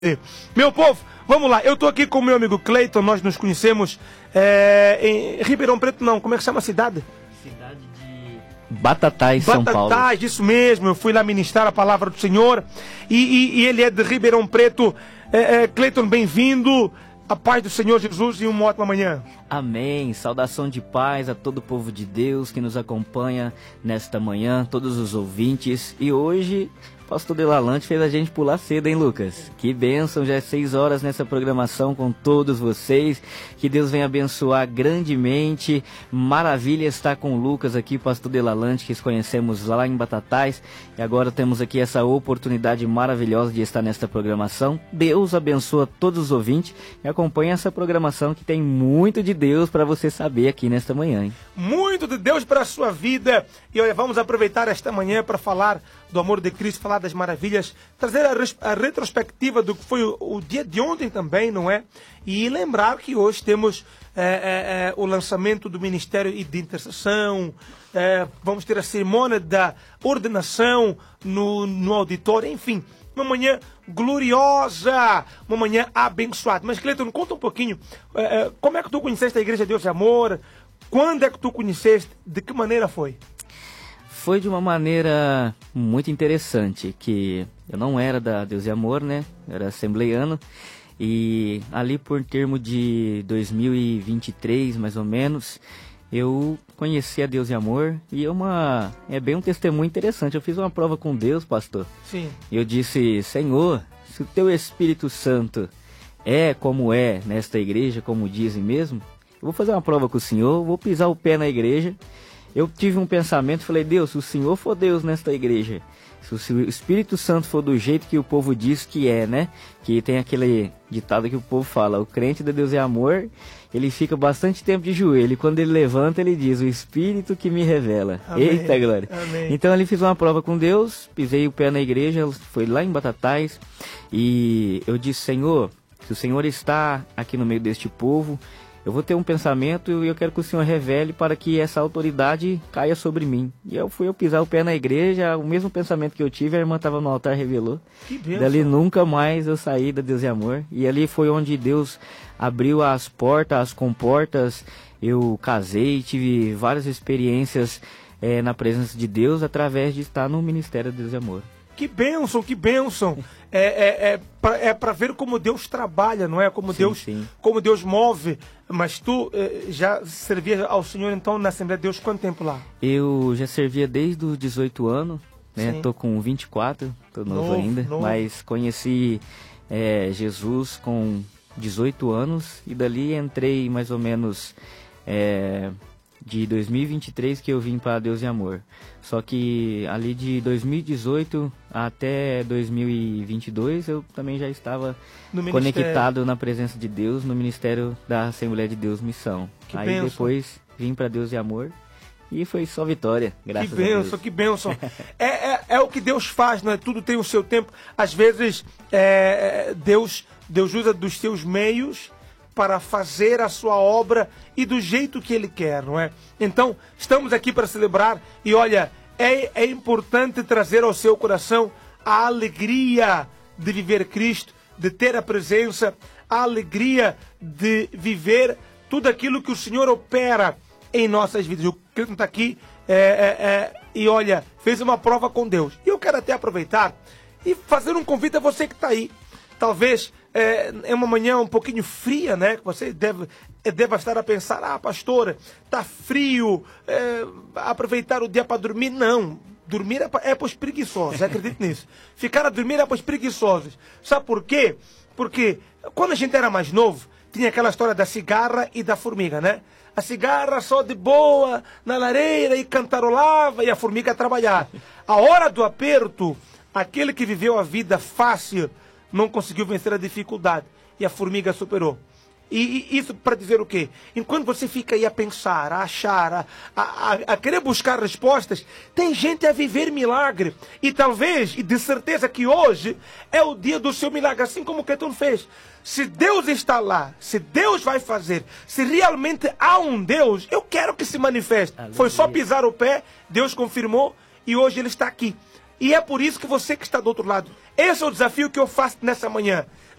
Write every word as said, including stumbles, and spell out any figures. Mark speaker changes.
Speaker 1: Meu povo, vamos lá, eu tô aqui com o meu amigo Cleiton, nós nos conhecemos é, em Ribeirão Preto, não, como é que chama a cidade?
Speaker 2: Cidade de Batatais, São Paulo.
Speaker 1: Batatais, isso mesmo, eu fui lá ministrar a palavra do Senhor e, e, e ele é de Ribeirão Preto. é, é, Cleiton, bem-vindo, a paz do Senhor Jesus e uma ótima manhã.
Speaker 2: Amém, saudação de paz a todo o povo de Deus que nos acompanha nesta manhã, todos os ouvintes. E hoje o pastor Delalante fez a gente pular cedo, hein, Lucas? Que bênção, já é seis horas nessa programação com todos vocês. Que Deus venha abençoar grandemente. Maravilha estar com o Lucas aqui, pastor Delalante, que conhecemos lá em Batatais. E agora temos aqui essa oportunidade maravilhosa de estar nesta programação. Deus abençoa todos os ouvintes e acompanha essa programação que tem muito de Deus para você saber aqui nesta manhã, hein?
Speaker 1: Muito de Deus para a sua vida. E olha, vamos aproveitar esta manhã para falar do amor de Cristo, falar das maravilhas, trazer a, res, a retrospectiva do que foi o, o dia de ontem também, não é? E lembrar que hoje temos é, é, é, o lançamento do Ministério de Intercessão, é, vamos ter a cerimônia da ordenação no, no auditório, enfim, uma manhã gloriosa, uma manhã abençoada. Mas, Cleiton, conta um pouquinho, é, como é que tu conheceste a Igreja Deus de Amor? Quando é que tu conheceste? De que maneira foi?
Speaker 2: Foi de uma maneira muito interessante, que eu não era da Deus e Amor, né? Eu era assembleiano. E ali por termo de dois mil e vinte e três, mais ou menos, eu conheci a Deus e Amor. E é, uma, é bem um testemunho interessante. Eu fiz uma prova com Deus, pastor.
Speaker 1: Sim.
Speaker 2: E eu disse, Senhor, se o teu Espírito Santo é como é nesta igreja, como dizem mesmo, eu vou fazer uma prova com o Senhor, vou pisar o pé na igreja. Eu tive um pensamento, falei, Deus, se o Senhor for Deus nesta igreja, se o Espírito Santo for do jeito que o povo diz que é, né? Que tem aquele ditado que o povo fala, o crente de Deus é amor, ele fica bastante tempo de joelho, e quando ele levanta, ele diz, o Espírito que me revela. Amém. Eita, glória. Amém. Então ali fiz uma prova com Deus, pisei o pé na igreja, foi lá em Batatais, e eu disse, Senhor, se o Senhor está aqui no meio deste povo, eu vou ter um pensamento e eu quero que o Senhor revele para que essa autoridade caia sobre mim. E eu fui eu pisar o pé na igreja, o mesmo pensamento que eu tive, a irmã estava no altar, revelou.
Speaker 1: Que bênção.
Speaker 2: Dali nunca mais eu saí da Deus e Amor. E ali foi onde Deus abriu as portas, as comportas. Eu casei, tive várias experiências é, na presença de Deus através de estar no Ministério de Deus e Amor.
Speaker 1: Que bênção, que bênção. É, é, é para é ver como Deus trabalha, não é? Como, sim, Deus, sim. como Deus move. Mas tu eh, já servia ao Senhor, então, na Assembleia de Deus, quanto tempo lá?
Speaker 2: Eu já servia desde os dezoito anos, né? Sim. Tô com vinte e quatro, tô novo, novo ainda. Novo. Mas conheci é, Jesus com dezoito anos e dali entrei mais ou menos... É, de dois mil e vinte e três que eu vim para Deus e Amor. Só que ali de dois mil e dezoito até dois mil e vinte e dois eu também já estava conectado na presença de Deus no Ministério da Assembleia de Deus Missão. Que Aí benção. Depois vim para Deus e Amor e foi só vitória, graças
Speaker 1: que benção,
Speaker 2: a Deus.
Speaker 1: Que bênção, que bênção. é, é, é o que Deus faz, não é? Tudo tem o seu tempo. Às vezes é, Deus, Deus usa dos seus meios para fazer a sua obra e do jeito que Ele quer, não é? Então, estamos aqui para celebrar e olha, é, é importante trazer ao seu coração a alegria de viver Cristo, de ter a presença, a alegria de viver tudo aquilo que o Senhor opera em nossas vidas. O Cristo está aqui é, é, é, e olha, fez uma prova com Deus. E eu quero até aproveitar e fazer um convite a você que está aí. Talvez é, é uma manhã um pouquinho fria, né? Que você deve, deve estar a pensar, ah, pastor, tá frio, é, aproveitar o dia para dormir. Não, dormir é para é os preguiçosos, acredite nisso. Ficar a dormir é para os preguiçosos. Sabe por quê? Porque quando a gente era mais novo, tinha aquela história da cigarra e da formiga, né? A cigarra só de boa, na lareira, e cantarolava, e a formiga a trabalhar. A hora do aperto, aquele que viveu a vida fácil não conseguiu vencer a dificuldade e a formiga superou. E, e isso para dizer o quê? Enquanto você fica aí a pensar, a achar, a, a, a querer buscar respostas, tem gente a viver milagre. E talvez, e de certeza que hoje é o dia do seu milagre, assim como o Cleiton fez. Se Deus está lá, se Deus vai fazer, se realmente há um Deus, eu quero que se manifeste. Aleluia. Foi só pisar o pé, Deus confirmou e hoje Ele está aqui. E é por isso que você que está do outro lado, esse é o desafio que eu faço nessa manhã.